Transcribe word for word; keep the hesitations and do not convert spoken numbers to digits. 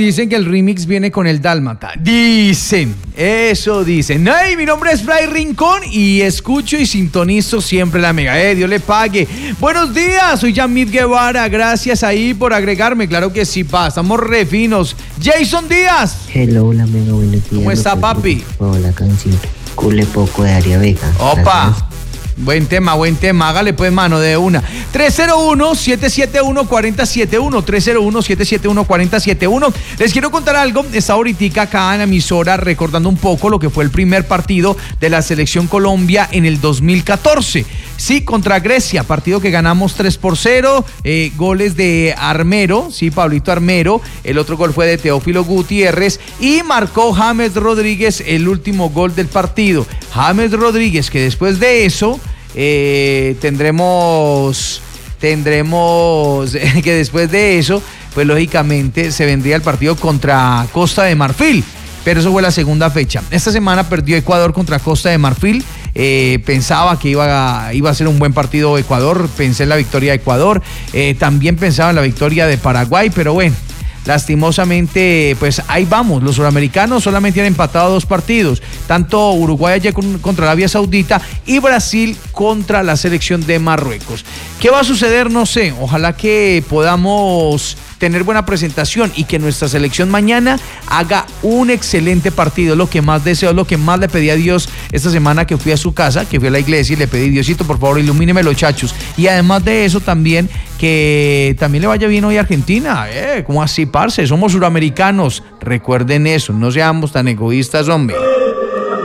dicen que el remix viene con el Dálmata. Dicen, eso dicen. Hey, mi nombre es Fray Rincón y escucho y sintonizo siempre la Mega. Eh, Dios le pague. Buenos días, soy Yamid Guevara. Gracias ahí por agregarme. Claro que sí, pa. Estamos re finos. Jason Díaz. Hello, la Mega, buenos días. ¿Cómo está, papi? Hola, canción. Cule poco de Aria Vega. Opa. Gracias. Buen tema, buen tema. Hágale pues, mano, de una. tres cero uno, siete siete uno, cuatro cero siete uno. tres cero uno, siete siete uno, cuatro cero siete uno. Les quiero contar algo. Está ahorita acá en la emisora recordando un poco lo que fue el primer partido de la Selección Colombia en el dos mil catorce. Sí, contra Grecia. Partido que ganamos tres por cero. Eh, goles de Armero. Sí, Pablito Armero. El otro gol fue de Teófilo Gutiérrez. Y marcó James Rodríguez el último gol del partido. James Rodríguez, que después de eso... Eh, tendremos tendremos que después de eso, pues lógicamente se vendría el partido contra Costa de Marfil, pero eso fue la segunda fecha. Esta semana perdió Ecuador contra Costa de Marfil. Eh, pensaba que iba a, iba a ser un buen partido Ecuador, pensé en la victoria de Ecuador, eh, también pensaba en la victoria de Paraguay, pero bueno, lastimosamente, pues ahí vamos. Los suramericanos solamente han empatado dos partidos, tanto Uruguay ayer contra Arabia Saudita y Brasil contra la selección de Marruecos. ¿Qué va a suceder? No sé. Ojalá que podamos tener buena presentación y que nuestra selección mañana haga un excelente partido. Lo que más deseo, lo que más le pedí a Dios esta semana que fui a su casa, que fui a la iglesia y le pedí: Diosito, por favor, ilumíneme los chachos. Y además de eso también, que también le vaya bien hoy a Argentina. Eh, ¿Cómo así, parce? Somos suramericanos. Recuerden eso, no seamos tan egoístas, hombre.